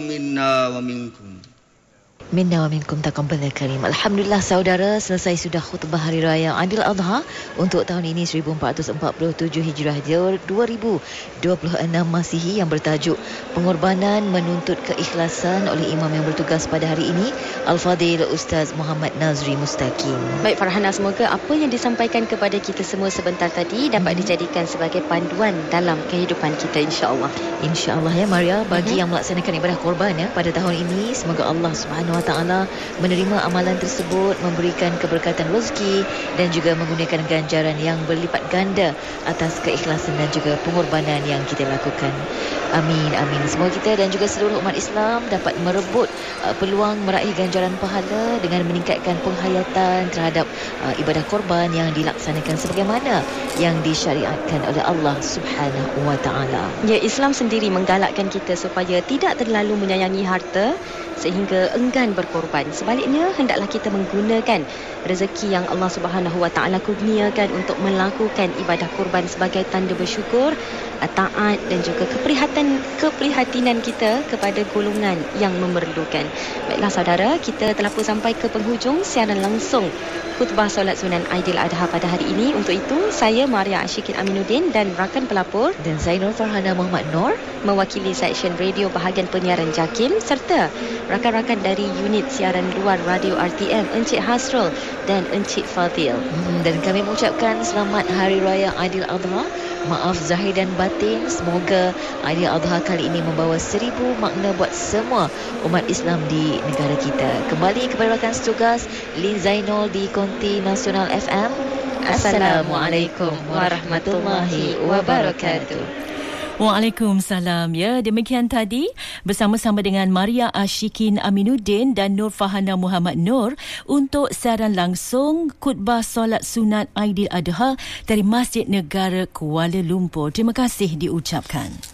minna wa minkum. Minna wa minkum taqabbalal karim. Alhamdulillah saudara, selesai sudah khutbah Hari Raya Aidil-Adha untuk tahun ini 1447 Hijrah 2026 Masihi yang bertajuk Pengorbanan Menuntut Keikhlasan oleh imam yang bertugas pada hari ini, Al-Fadhil Ustaz Muhammad Nazri Mustaqim. Baik Farhana, semoga apa yang disampaikan kepada kita semua sebentar tadi dapat dijadikan sebagai panduan dalam kehidupan kita, insya-Allah. Insya-Allah ya Maria, bagi yang melaksanakan ibadah korban ya pada tahun ini, semoga Allah Subhanahu Wa Taala menerima amalan tersebut, memberikan keberkatan rezeki dan juga menggunakan ganjaran yang berlipat ganda atas keikhlasan dan juga pengorbanan yang kita lakukan. Amin, amin. Semoga kita dan juga seluruh umat Islam dapat merebut peluang meraih ganjaran pahala dengan meningkatkan penghayatan terhadap ibadah korban yang dilaksanakan sebagaimana yang disyariatkan oleh Allah Subhanahu Wa Taala. Ya, Islam sendiri menggalakkan kita supaya tidak terlalu menyayangi harta sehingga enggan berkorban. Sebaliknya, hendaklah kita menggunakan rezeki yang Allah Subhanahu Wa Taala kurniakan untuk melakukan ibadah korban sebagai tanda bersyukur, taat dan juga keprihatinan kita kepada golongan yang memerlukan. Baiklah saudara, kita telah pun sampai ke penghujung siaran langsung khutbah solat sunan Aidil-Adha pada hari ini. Untuk itu, saya Maria Ashikin Aminuddin dan rakan pelapor dan saya Nur Farhana Muhammad Nur mewakili seksyen radio bahagian penyiaran JAKIM serta rakan-rakan dari unit siaran luar Radio RTM, Encik Hasrul dan Encik Fadhil. Dan kami mengucapkan selamat Hari Raya Aidil-Adha. Maaf zahir dan batin, semoga Aidil-Adha kali ini membawa 1000 makna buat semua umat Islam di negara kita. Kembali kepada rakan setugas Lin Zainul di Konti Nasional FM. Assalamualaikum warahmatullahi wabarakatuh. Waalaikumsalam. Ya, demikian tadi bersama-sama dengan Maria Ashikin Aminuddin dan Nur Farhana Muhammad Nur untuk siaran langsung khutbah solat sunat Aidil-Adha dari Masjid Negara Kuala Lumpur. Terima kasih diucapkan.